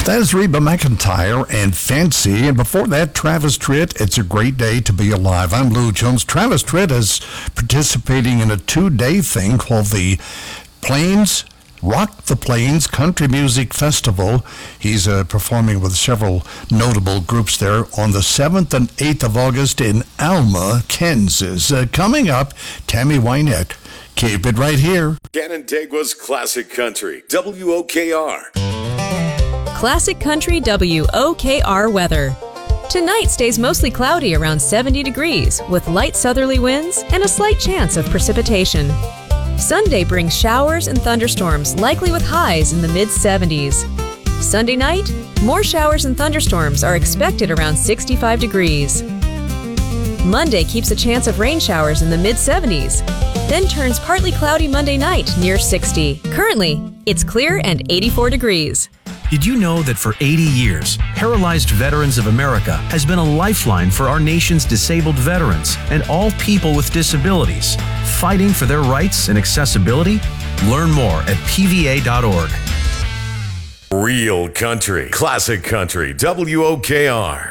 That is Reba McEntire and Fancy. And before that, Travis Tritt, It's a Great Day to Be Alive. I'm Lou Jones. Travis Tritt is participating in a 2-day thing called the Plains Rock the Plains Country Music Festival. He's performing with several notable groups there on the 7th and 8th of August in Alma, Kansas. Coming up, Tammy Wynette. Keep it right here. Canandaigua's Classic Country, WOKR. Classic Country WOKR weather. Tonight stays mostly cloudy around 70 degrees with light southerly winds and a slight chance of precipitation. Sunday brings showers and thunderstorms, likely with highs in the mid-70s. Sunday night, more showers and thunderstorms are expected around 65 degrees. Monday keeps a chance of rain showers in the mid-70s, then turns partly cloudy Monday night near 60. Currently, it's clear and 84 degrees. Did you know that for 80 years, Paralyzed Veterans of America has been a lifeline for our nation's disabled veterans and all people with disabilities, fighting for their rights and accessibility? Learn more at pva.org. Real country, classic country, WOKR.